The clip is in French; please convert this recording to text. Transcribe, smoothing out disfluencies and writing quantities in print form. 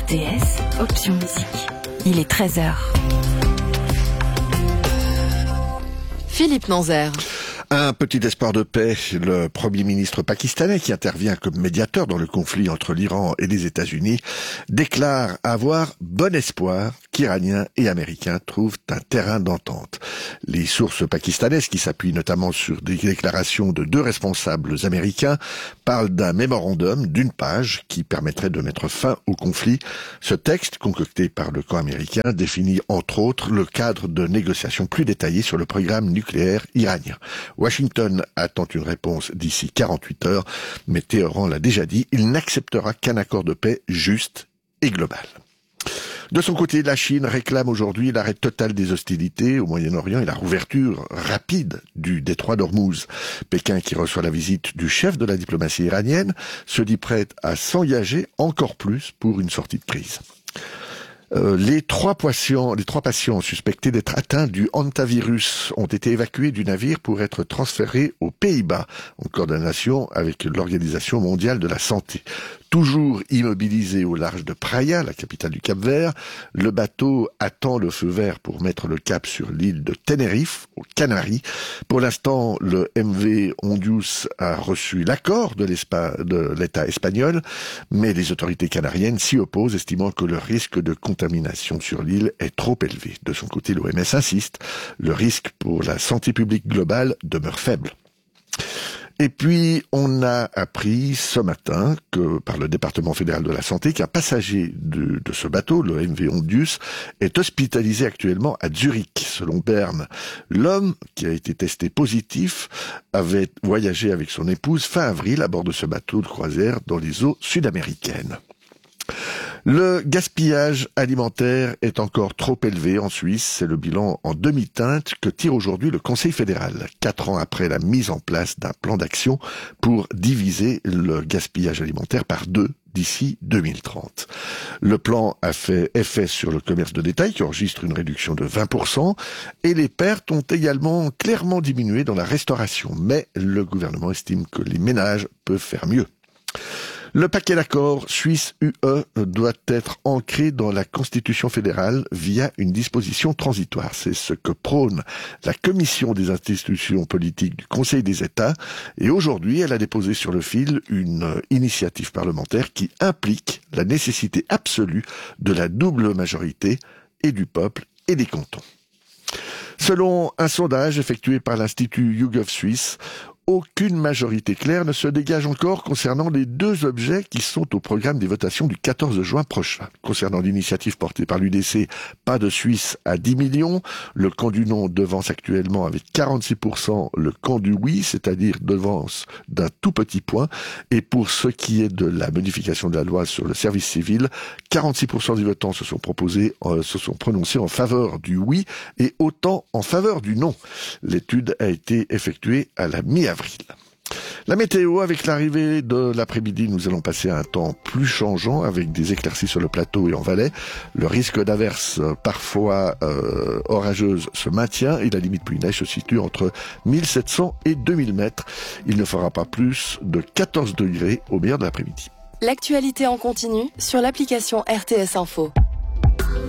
RTS, option musique. Il est 13h. Philippe Nanzer. Un petit espoir de paix, le Premier ministre pakistanais qui intervient comme médiateur dans le conflit entre l'Iran et les États-Unis déclare avoir bon espoir qu'Iraniens et Américains trouvent un terrain d'entente. Les sources pakistanaises, qui s'appuient notamment sur des déclarations de deux responsables américains, parlent d'un mémorandum d'une page qui permettrait de mettre fin au conflit. Ce texte, concocté par le camp américain, définit entre autres le cadre de négociations plus détaillé sur le programme nucléaire iranien. Washington attend une réponse d'ici 48 heures, mais Téhéran l'a déjà dit, il n'acceptera qu'un accord de paix juste et global. De son côté, la Chine réclame aujourd'hui l'arrêt total des hostilités au Moyen-Orient et la rouverture rapide du détroit d'Ormuz. Pékin, qui reçoit la visite du chef de la diplomatie iranienne, se dit prête à s'engager encore plus pour une sortie de crise. Les trois patients suspectés d'être atteints du hantavirus ont été évacués du navire pour être transférés aux Pays-Bas, en coordination avec l'Organisation mondiale de la santé. Toujours immobilisé au large de Praia, la capitale du Cap-Vert, le bateau attend le feu vert pour mettre le cap sur l'île de Tenerife, aux Canaries. Pour l'instant, le MV Hondius a reçu l'accord de l'État espagnol, mais les autorités canariennes s'y opposent, estimant que le risque de contamination sur l'île est trop élevé. De son côté, l'OMS insiste, le risque pour la santé publique globale demeure faible. Et puis, on a appris ce matin que, par le département fédéral de la santé, qu'un passager de ce bateau, le MV Hondius, est hospitalisé actuellement à Zurich, selon Berne. L'homme, qui a été testé positif, avait voyagé avec son épouse fin avril à bord de ce bateau de croisière dans les eaux sud-américaines. Le gaspillage alimentaire est encore trop élevé en Suisse. C'est le bilan en demi-teinte que tire aujourd'hui le Conseil fédéral, 4 ans après la mise en place d'un plan d'action pour diviser le gaspillage alimentaire par 2 d'ici 2030. Le plan a fait effet sur le commerce de détail qui enregistre une réduction de 20% et les pertes ont également clairement diminué dans la restauration. Mais le gouvernement estime que les ménages peuvent faire mieux. Le paquet d'accords Suisse-UE doit être ancré dans la Constitution fédérale via une disposition transitoire. C'est ce que prône la Commission des institutions politiques du Conseil des États. Et aujourd'hui, elle a déposé sur le fil une initiative parlementaire qui implique la nécessité absolue de la double majorité et du peuple et des cantons. Selon un sondage effectué par l'Institut YouGov Suisse, aucune majorité claire ne se dégage encore concernant les deux objets qui sont au programme des votations du 14 juin prochain. Concernant l'initiative portée par l'UDC, pas de Suisse à 10 millions, le camp du non devance actuellement avec 46% le camp du oui, c'est-à-dire devance d'un tout petit point. Et pour ce qui est de la modification de la loi sur le service civil, 46% des votants se sont prononcés en faveur du oui et autant en faveur du non. L'étude a été effectuée à la mi-avril. La météo, avec l'arrivée de l'après-midi, nous allons passer à un temps plus changeant avec des éclaircies sur le plateau et en Valais. Le risque d'averses parfois orageuses se maintient et la limite pluie-neige se situe entre 1700 et 2000 mètres. Il ne fera pas plus de 14 degrés au meilleur de l'après-midi. L'actualité en continu sur l'application RTS Info.